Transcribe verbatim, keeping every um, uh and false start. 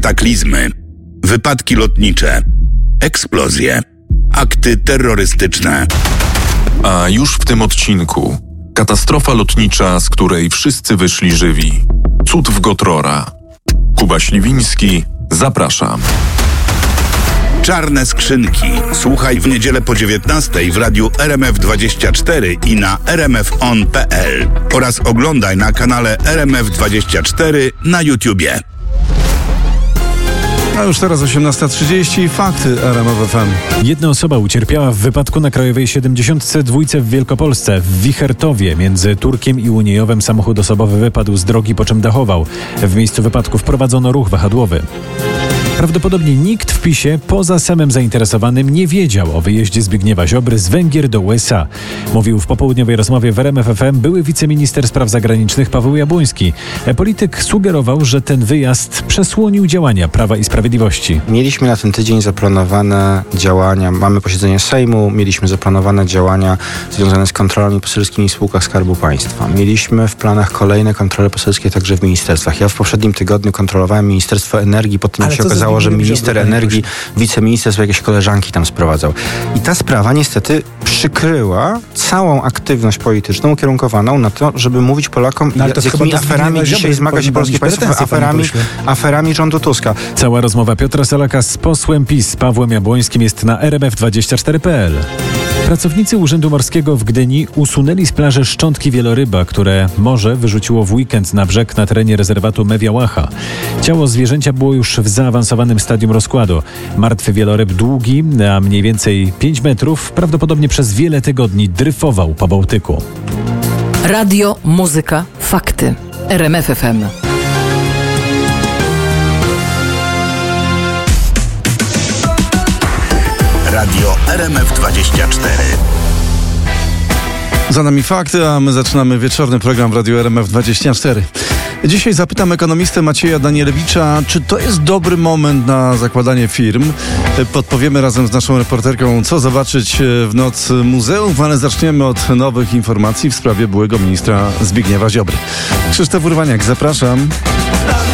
kataklizmy, wypadki lotnicze, eksplozje, akty terrorystyczne. A już w tym odcinku katastrofa lotnicza, z której wszyscy wyszli żywi. Cud w Gotrora. Kuba Śliwiński, zapraszam. Czarne skrzynki. Słuchaj w niedzielę po dziewiętnastej w radiu R M F dwadzieścia cztery i na r m f on kropka p l oraz oglądaj na kanale R M F dwadzieścia cztery na YouTubie. A już teraz osiemnasta trzydzieści, fakty R M F F M. Jedna osoba ucierpiała w wypadku na Krajowej siedemdziesiąt dwa w Wielkopolsce. W Wichertowie między Turkiem i Uniejowem samochód osobowy wypadł z drogi, po czym dachował. W miejscu wypadku wprowadzono ruch wahadłowy. Prawdopodobnie nikt w PiS-ie poza samym zainteresowanym nie wiedział o wyjeździe Zbigniewa Ziobry z Węgier do U S A. Mówił w popołudniowej rozmowie w R M F F M były wiceminister spraw zagranicznych Paweł Jabłoński. Polityk sugerował, że ten wyjazd przesłonił działania Prawa i Sprawiedliwości. Mieliśmy na ten tydzień zaplanowane działania, mamy posiedzenie Sejmu, mieliśmy zaplanowane działania związane z kontrolami poselskimi w spółkach Skarbu Państwa. Mieliśmy w planach kolejne kontrole poselskie także w ministerstwach. Ja w poprzednim tygodniu kontrolowałem Ministerstwo Energii, po tym jak się okazało, że minister energii, wiceminister swoje jakieś koleżanki tam sprowadzał. I ta sprawa niestety przykryła całą aktywność polityczną ukierunkowaną na to, żeby mówić Polakom, no, z jakimi aferami dzisiaj zmaga się polskie państwo, aferami, aferami rządu Tuska. Cała rozmowa Piotra Solaka z posłem PiS Pawłem Jabłońskim jest na r m f dwadzieścia cztery kropka p l. Pracownicy Urzędu Morskiego w Gdyni usunęli z plaży szczątki wieloryba, które morze wyrzuciło w weekend na brzeg na terenie rezerwatu Mewiałacha. Ciało zwierzęcia było już w zaawansowanym stadium rozkładu. Martwy wieloryb długi, a mniej więcej pięć metrów, prawdopodobnie przez wiele tygodni dryfował po Bałtyku. Radio, muzyka, fakty. R M F F M. Radio R M F dwadzieścia cztery. Za nami fakty, a my zaczynamy wieczorny program w Radiu R M F dwadzieścia cztery. Dzisiaj zapytam ekonomistę Macieja Danielewicza, czy to jest dobry moment na zakładanie firm. Podpowiemy razem z naszą reporterką, co zobaczyć w noc muzeów, ale zaczniemy od nowych informacji w sprawie byłego ministra Zbigniewa Ziobry. Krzysztof Urwaniak, zapraszam.